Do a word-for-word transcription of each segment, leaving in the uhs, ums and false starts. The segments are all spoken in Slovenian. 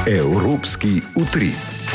Evropski utrip.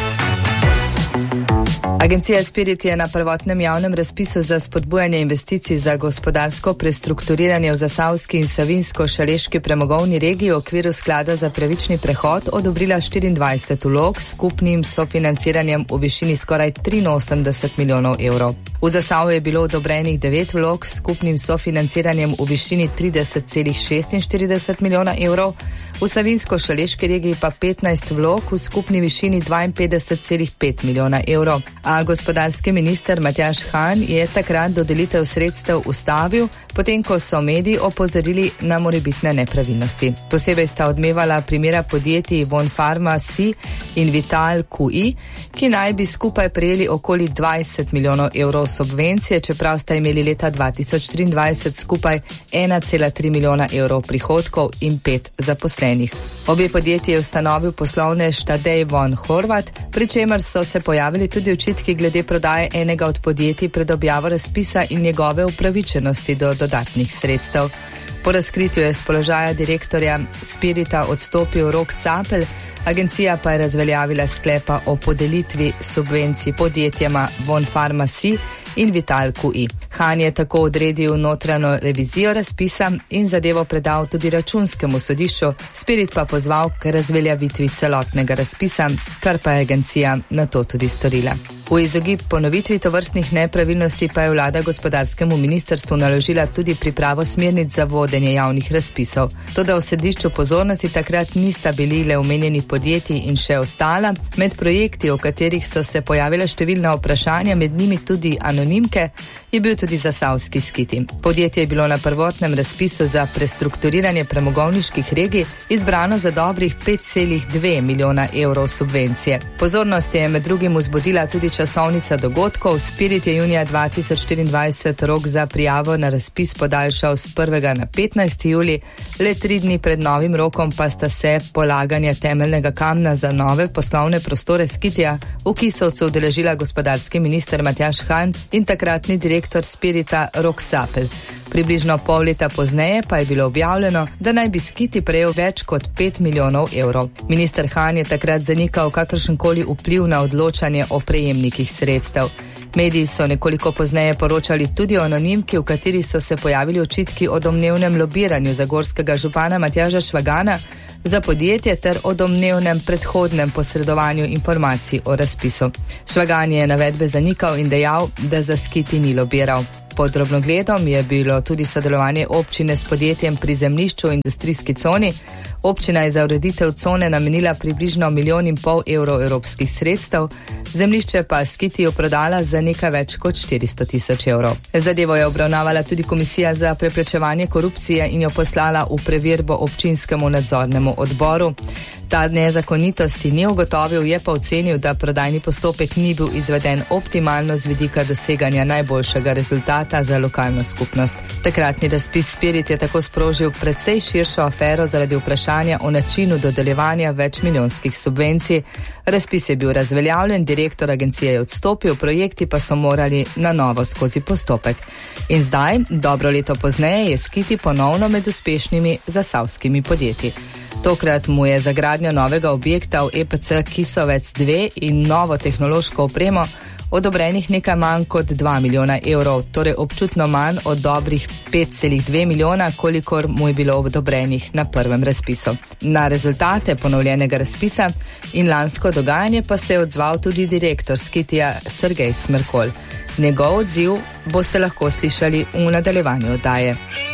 Agencija Spirit je na prvotnem javnem razpisu za spodbujanje investicij za gospodarsko prestrukturiranje v Zasavski in Savinjsko-Šaleški premogovni regiji v okviru sklada za pravični prehod odobrila štiriindvajset vlog s skupnim sofinanciranjem v višini skoraj triinosemdeset milijonov evrov. V Zasavju je bilo odobrenih devet vlog s skupnim sofinanciranjem v višini trideset celih šestinštirideset milijona evrov, v Savinjsko-Šaleški regiji pa petnajst vlog v skupni višini dvainpetdeset celih pet milijona evrov. A gospodarski minister Matjaž Han je takrat dodelitev sredstev ustavil, potem ko so mediji opozorili na morebitne nepravilnosti. Posebej sta odmevala primera podjetij Von Pharma C in Vital Q I, ki naj bi skupaj prejeli okoli dvajset milijonov evrov subvencije, čeprav sta imeli leta dva tisoč triindvajset skupaj ena cela tri milijona evrov prihodkov in pet zaposlenih. Obe podjetji je ustanovil poslovnež Tadej von Horvat, pri čemer so se pojavili tudi očitki glede prodaje enega od podjetij pred objavo razpisa in njegove upravičenosti do dodatnih sredstev. Po razkritju je z položaja direktorja Spirita odstopil Rok Capelj, agencija pa je razveljavila sklepa o podelitvi subvencij podjetjema Von Pharma C in Vital Q I. Han je tako odredil notranjo revizijo razpisa in zadevo predal tudi računskemu sodišču, Spirit pa pozval k razveljavitvi celotnega razpisa, kar pa je agencija nato tudi storila. V izogib ponovitvi tovrstnih nepravilnosti pa je vlada gospodarskemu ministrstvu naložila tudi pripravo smernic za vodenje javnih razpisov. Toda v središču pozornosti takrat nista bili le omenjeni podjetji in še ostala. Med projekti, o katerih so se pojavila številna vprašanja, med njimi tudi anonimke, je bil tudi Zasavski Skiti. Podjetje je bilo na prvotnem razpisu za prestrukturiranje premogovniških regij izbrano za dobrih pet celih dve milijona evrov subvencije. Pozornost je med drugim vzbudila tudi časovnica dogodkov. Spirit je junija dva tisoč štiriindvajset rok za prijavo na razpis podaljšal z prvega na petnajsti julij, le tri dni pred novim rokom pa sta se polaganja temeljnega kamna za nove poslovne prostore Skitija v Kisovcu udeležila gospodarski minister Matjaž Han in takratni direktor Spirita Rok Capelj. Približno pol leta pozneje pa je bilo objavljeno, da naj bi Skiti prejel več kot pet milijonov evrov. Minister Han je takrat zanikal kakršenkoli vpliv na odločanje o prejemnikih sredstev. Mediji so nekoliko pozneje poročali tudi o anonimki, v kateri so se pojavili očitki o domnevnem lobiranju zagorskega župana Matjaža Švagana za podjetje ter o domnevnem predhodnem posredovanju informacij o razpisu. Švagan je navedbe zanikal in dejal, da za Skiti ni lobiral. Pod drobnogledom je bilo tudi sodelovanje občine s podjetjem pri zemljišču v industrijski coni. Občina je za ureditev cone namenila približno milijon in pol evrov evropskih sredstev, zemljišče pa Skitiju prodala za nekaj več kot štiristo tisoč evrov. Zadevo je obravnavala tudi Komisija za preprečevanje korupcije in jo poslala v preverbo občinskemu nadzornemu odboru. Ta nezakonitosti ni ugotovil, je pa ocenil, da prodajni postopek ni bil izveden optimalno z vidika doseganja najboljšega rezultata za lokalno skupnost. Takratni razpis Spirit je tako sprožil precej širšo afero zaradi vprašanja o načinu dodeljevanja večmilijonskih subvencij. Razpis je bil razveljavljen, direktor agencije je odstopil, projekti pa so morali na novo skozi postopek. In zdaj, dobro leto pozneje, je Skiti ponovno med uspešnimi zasavskimi podjetji. Tokrat mu je za gradnjo novega objekta v E P C Kisovec dve in novo tehnološko opremo odobrenih nekaj manj kot dva milijona evrov, torej občutno manj od dobrih pet celih dve milijona, kolikor mu je bilo odobrenih na prvem razpisu. Na rezultate ponovljenega razpisa in lansko dogajanje pa se je odzval tudi direktor Skitija Sergej Smrkolj. Njegov odziv boste lahko slišali v nadaljevanju oddaje.